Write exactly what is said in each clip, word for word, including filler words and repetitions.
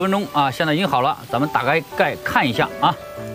分钟啊，现在已经好了，咱们打开盖看一下啊。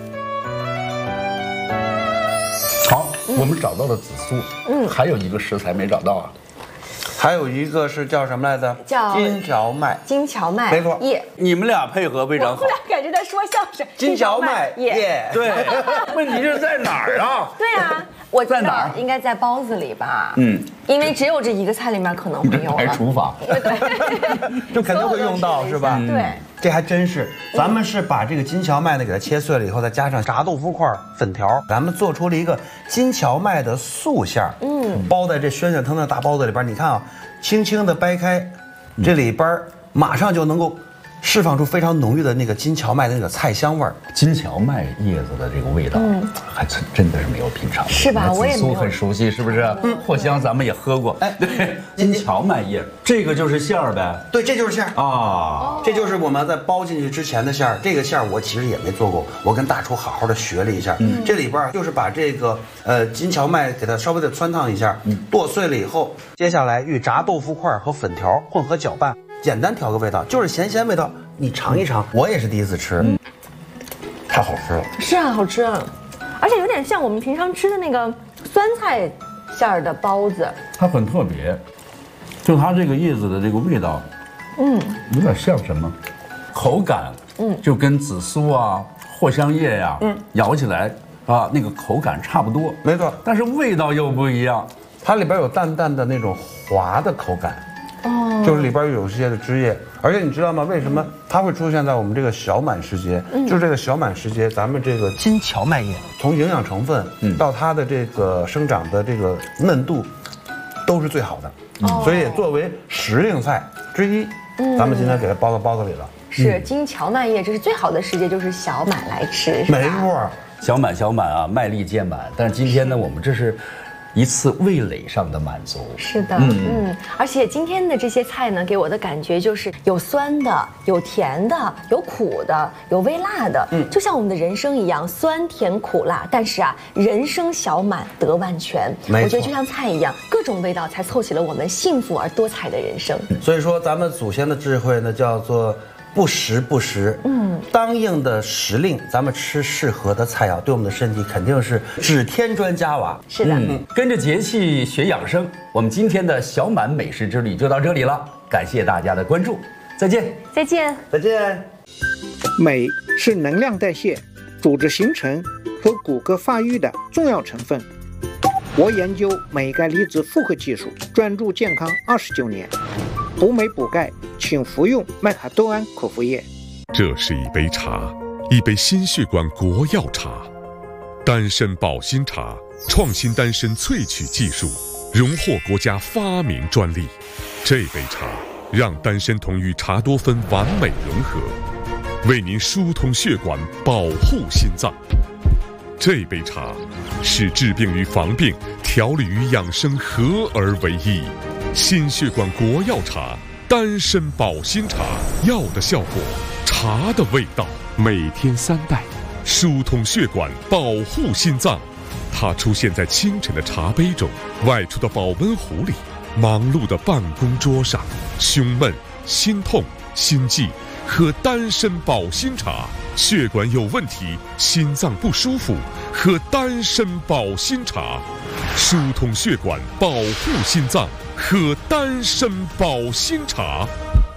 好，我们找到了紫苏，嗯，还有一个食材没找到啊。 还有一个是叫什么来着？ 叫金荞麦。 金荞麦， 没错叶。 你们俩配合非常好。 我俩感觉在说相声。 金荞麦叶， 对。问题是在哪儿啊？ 对啊，我在哪儿？ 应该在包子里吧？ 嗯， 因为只有这一个菜里面可能会有。 开厨房。 对， 就肯定会用到是吧？ 对。 这还真是，咱们是把这个金荞麦呢给它切碎了以后，再加上炸豆腐块、粉条，咱们做出了一个金荞麦的素馅儿，嗯，包在这宣宣腾腾的大包子里边。你看啊，轻轻的掰开，这里边马上就能够释放出非常浓郁的那个金荞麦的那个菜香味儿。 金荞麦叶子的这个味道，嗯，还真真的是没有品尝过， 是吧？我也紫苏很熟悉，是不是？嗯，藿香咱们也喝过，哎，对，金荞麦叶，这个就是馅儿呗。 对，这就是馅儿啊， 这就是我们在包进去之前的馅儿。这个馅儿我其实也没做过，我跟大厨好好的学了一下。嗯，这里边就是把这个呃金荞麦给它稍微的汆烫一下，嗯，剁碎了以后，接下来与炸豆腐块和粉条混合搅拌，简单调个味道，就是咸咸味道。你尝一尝，我也是第一次吃，嗯，太好吃了。 是啊，好吃，而且有点像我们平常吃的那个酸菜馅儿的包子。 它很特别，就它这个叶子的这个味道，嗯，有点像什么？口感，嗯，就跟紫苏啊、藿香叶呀、啊，嗯，咬起来啊，那个口感差不多， 没错。 但是味道又不一样， 它里边有淡淡的那种滑的口感。 哦，就是里边有一些的汁液，而且你知道吗？为什么它会出现在我们这个小满时节？嗯，就是这个小满时节，咱们这个金荞麦叶从营养成分到它的这个生长的这个嫩度，都是最好的，嗯，所以也作为时令菜之一，嗯，咱们今天给它包到包子里了。 是金荞麦叶，这是最好的时节，就是小满来吃， 没错， 小满小满啊，麦粒渐满。但是今天呢，我们这是。 一次味蕾上的满足， 是的，嗯嗯，而且今天的这些菜呢，给我的感觉就是有酸的，有甜的，有苦的，有微辣的，嗯，就像我们的人生一样，酸甜苦辣。但是啊，人生小满得万全，我觉得就像菜一样，各种味道才凑起了我们幸福而多彩的人生。 所以说，咱们祖先的智慧呢，叫做。 不时不食，嗯，当应的时令，咱们吃适合的菜肴，对我们的身体肯定是只添砖加瓦。 是的， 嗯，跟着节气学养生，我们今天的小满美食之旅就到这里了，感谢大家的关注，再见， 再见， 再见。 镁是能量代谢、组织形成和骨骼发育的重要成分。我研究镁钙离子复合技术，专注健康二十九年。 补镁补钙，请服用麦卡多胺口服液。 这是一杯茶，一杯心血管国药茶，丹参保心茶，创新丹参萃取技术，荣获国家发明专利。这杯茶让丹参酮与茶多酚完美融合，为您疏通血管，保护心脏。这杯茶是治病与防病、调理与养生合而为一。 心血管国药茶，丹参保心茶，药的效果，茶的味道，每天三袋，疏通血管，保护心脏。它出现在清晨的茶杯中，外出的保温壶里，忙碌的办公桌上，胸闷、心痛、心悸，喝丹参保心茶。血管有问题，心脏不舒服，喝丹参保心茶，疏通血管，保护心脏。 喝丹参保心茶。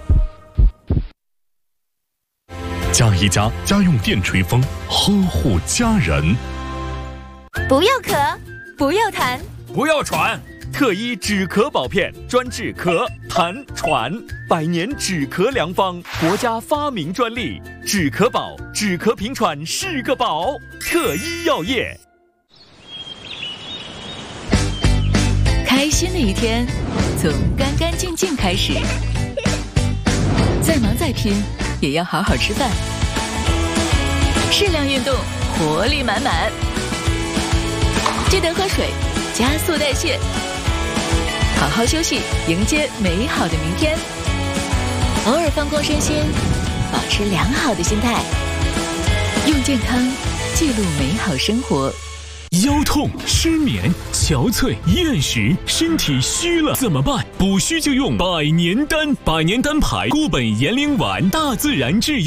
加一加家用电吹风，呵护家人。 不要咳，不要痰， 不要喘。特一止咳宝片，专治咳、痰、喘，百年止咳良方，国家发明专利。止咳宝，止咳平喘是个宝。特一药业。 开心的一天，从干干净净开始。再忙再拼，也要好好吃饭。适量运动，活力满满。记得喝水，加速代谢。好好休息，迎接美好的明天。偶尔放空身心，保持良好的心态。用健康记录美好生活。 腰痛、失眠、憔悴、厌食，身体虚了怎么办？补虚就用百年丹，百年丹牌固本延龄丸，大自然制药。